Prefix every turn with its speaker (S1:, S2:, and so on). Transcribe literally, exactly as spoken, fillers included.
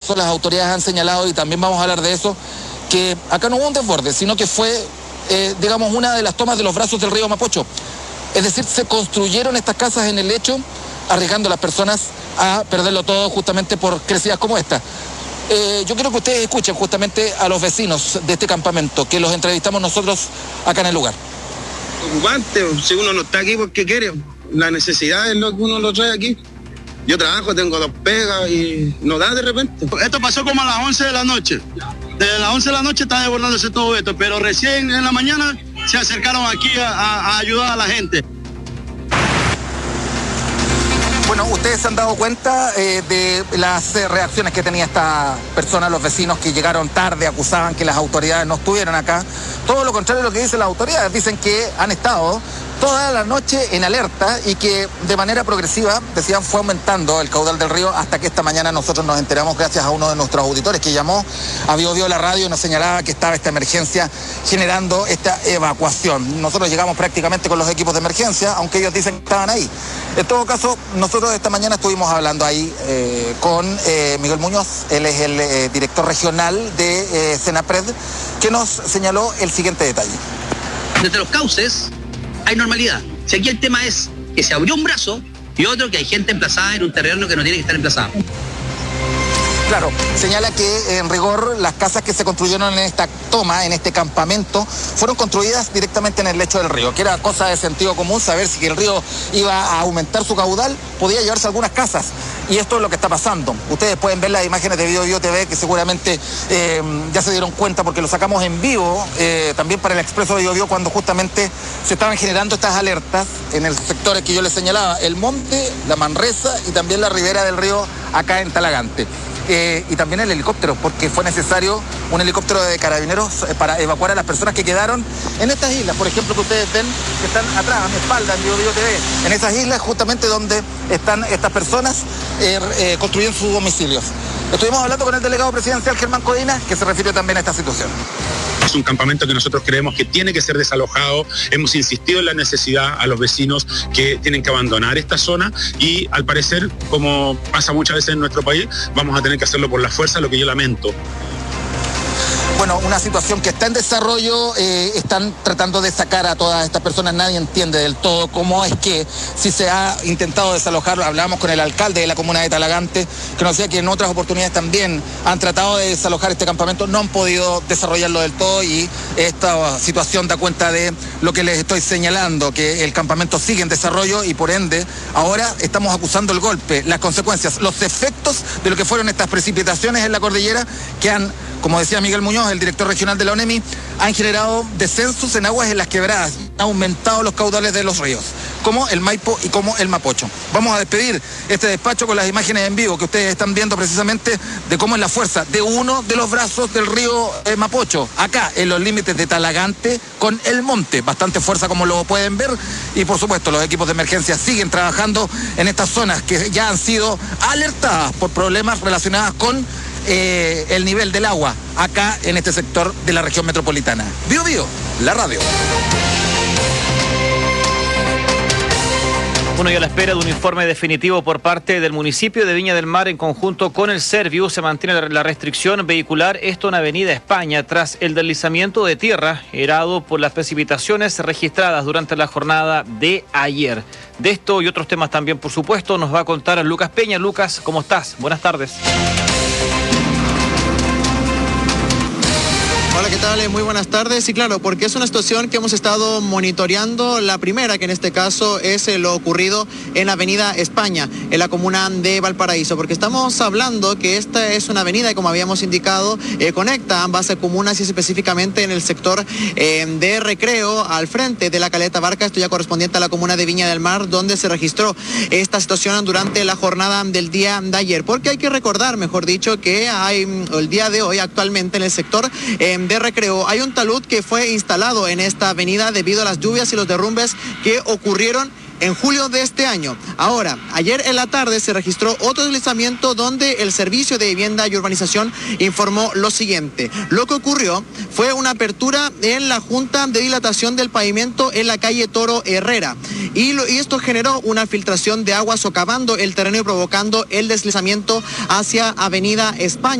S1: caso, las autoridades han señalado, y también vamos a hablar de eso, que acá no hubo un desborde, sino que fue, eh, digamos, una de las tomas de los brazos del río Mapocho. Es decir, se construyeron estas casas en el lecho, arriesgando a las personas a perderlo todo justamente por crecidas como esta. Eh, yo quiero que ustedes escuchen justamente a los vecinos de este campamento, que los entrevistamos nosotros acá en el lugar.
S2: Preocupante, si uno no está aquí porque quiere, la necesidad es lo que uno lo trae aquí. Yo trabajo, tengo dos pegas y no da de repente.
S3: Esto pasó como a las once de la noche. Desde las once de la noche está desbordándose todo esto, pero recién en la mañana se acercaron aquí a, a, a ayudar a la gente.
S1: Bueno, ustedes se han dado cuenta eh, de las eh, reacciones que tenía esta persona, los vecinos que llegaron tarde, acusaban que las autoridades no estuvieron acá. Todo lo contrario de lo que dicen las autoridades, dicen que han estado toda la noche en alerta y que de manera progresiva, decían, fue aumentando el caudal del río hasta que esta mañana nosotros nos enteramos gracias a uno de nuestros auditores que llamó a Bio Bio la radio y nos señalaba que estaba esta emergencia generando esta evacuación. Nosotros llegamos prácticamente con los equipos de emergencia, aunque ellos dicen que estaban ahí. En todo caso, nosotros esta mañana estuvimos hablando ahí eh, con eh, Miguel Muñoz, él es el eh, director regional de eh, Senapred, que nos señaló el siguiente detalle.
S4: Desde los cauces hay normalidad. Si aquí el tema es que se abrió un brazo y otro que hay gente emplazada en un terreno que no tiene que estar emplazada.
S1: Claro, señala que en rigor las casas que se construyeron en esta toma, en este campamento, fueron construidas directamente en el lecho del río, que era cosa de sentido común saber si el río iba a aumentar su caudal, podía llevarse algunas casas. Y esto es lo que está pasando. Ustedes pueden ver las imágenes de Bio Bio T V, que seguramente eh, ya se dieron cuenta porque lo sacamos en vivo, eh, también para el Expreso de Bio Bio, cuando justamente se estaban generando estas alertas en el sector que yo les señalaba, el monte, la Manresa y también la ribera del río acá en Talagante. Eh, y también el helicóptero, porque fue necesario un helicóptero de carabineros eh, para evacuar a las personas que quedaron en estas islas, por ejemplo, que ustedes ven que están atrás, a mi espalda, en Bio Bio T V, en esas islas justamente donde están estas personas eh, eh, construyendo sus domicilios. Estuvimos hablando con el delegado presidencial Germán Codina, que se refirió también a esta situación.
S5: Es un campamento que nosotros creemos que tiene que ser desalojado. Hemos insistido en la necesidad a los vecinos que tienen que abandonar esta zona y al parecer, como pasa muchas veces en nuestro país, vamos a tener que hacerlo por la fuerza, lo que yo lamento.
S1: Bueno, una situación que está en desarrollo, eh, están tratando de sacar a todas estas personas, nadie entiende del todo cómo es que si se ha intentado desalojar. Hablábamos con el alcalde de la comuna de Talagante, que nos decía que en otras oportunidades también han tratado de desalojar este campamento, no han podido desarrollarlo del todo y esta situación da cuenta de lo que les estoy señalando, que el campamento sigue en desarrollo y por ende ahora estamos acusando el golpe, las consecuencias, los efectos de lo que fueron estas precipitaciones en la cordillera que han, como decía Miguel Muñoz, el director regional de la ONEMI, han generado descensos en aguas en las quebradas, han aumentado los caudales de los ríos, como el Maipo y como el Mapocho. Vamos a despedir este despacho con las imágenes en vivo que ustedes están viendo precisamente de cómo es la fuerza de uno de los brazos del río eh, Mapocho, acá en los límites de Talagante con el monte. Bastante fuerza como lo pueden ver y por supuesto los equipos de emergencia siguen trabajando en estas zonas que ya han sido alertadas por problemas relacionados con Eh, el nivel del agua acá en este sector de la región metropolitana. Bio Bio, la radio.
S6: Bueno, y a la espera de un informe definitivo por parte del municipio de Viña del Mar en conjunto con el Serviu, se mantiene la restricción vehicular, esto en Avenida España, tras el deslizamiento de tierra generado por las precipitaciones registradas durante la jornada de ayer. De esto y otros temas también, por supuesto, nos va a contar Lucas Peña. Lucas, ¿cómo estás? Buenas tardes.
S7: Hola, ¿qué tal? Muy buenas tardes. Y claro, porque es una situación que hemos estado monitoreando. La primera, que en este caso es lo ocurrido en la Avenida España, en la comuna de Valparaíso, porque estamos hablando que esta es una avenida, como habíamos indicado, eh, conecta ambas comunas y específicamente en el sector eh, de Recreo, al frente de la Caleta Barca, esto ya correspondiente a la comuna de Viña del Mar, donde se registró esta situación durante la jornada del día de ayer. Porque hay que recordar, mejor dicho, que hay el día de hoy actualmente en el sector eh, de Recreo hay un talud que fue instalado en esta avenida debido a las lluvias y los derrumbes que ocurrieron en julio de este año. Ahora, ayer en la tarde se registró otro deslizamiento donde el Servicio de Vivienda y Urbanización informó lo siguiente. Lo que ocurrió fue una apertura en la Junta de Dilatación del Pavimento en la calle Toro Herrera. Y, lo, y esto generó una filtración de agua socavando el terreno y provocando el deslizamiento hacia Avenida España.